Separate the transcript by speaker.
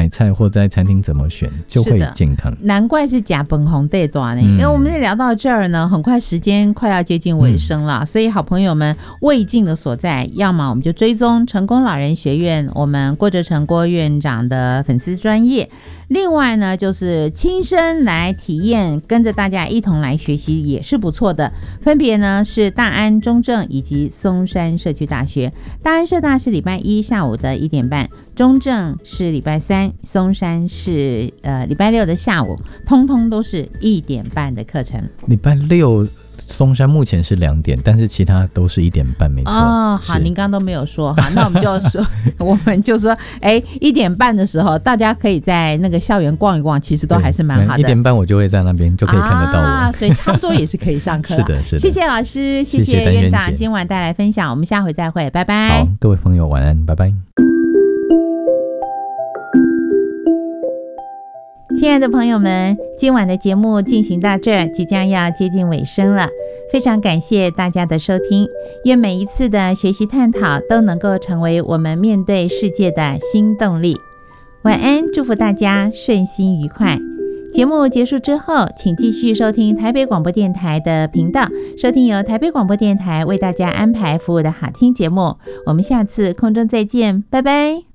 Speaker 1: 买菜或在餐厅怎么选就会健康。
Speaker 2: 难怪是假本红对短呢，因为我们聊到这儿呢，很快时间快要接近尾声了，所以好朋友们未尽的所在，要么我们就追踪成功老人学院我们郭哲成郭院长的粉丝专页，另外呢就是亲身来体验，跟着大家一同来学习也是不错的。分别呢是大安、中正以及松山社区大学。大安社大是礼拜一下午的1点半，中正是礼拜三，松山是礼拜六的下午，通通都是1点半的课程。
Speaker 1: 礼拜六松山目前是2点，但是其他都是1点半，没错。
Speaker 2: 哦，好，您刚刚都没有说，好，那我们就说，1点半的时候，大家可以在那个校园逛一逛，其实都还是蛮好的。
Speaker 1: 1点半我就会在那边，就可以看得到我，
Speaker 2: 所以差不多也是可以上课。
Speaker 1: 是的，是的。
Speaker 2: 谢谢老师，谢谢院长今晚带来分享，我们下回再会，拜拜。
Speaker 1: 好，各位朋友晚安，拜拜。
Speaker 2: 亲爱的朋友们，今晚的节目进行到这儿，即将要接近尾声了。非常感谢大家的收听，愿每一次的学习探讨都能够成为我们面对世界的新动力。晚安，祝福大家顺心愉快。节目结束之后，请继续收听台北广播电台的频道，收听由台北广播电台为大家安排服务的好听节目。我们下次空中再见，拜拜。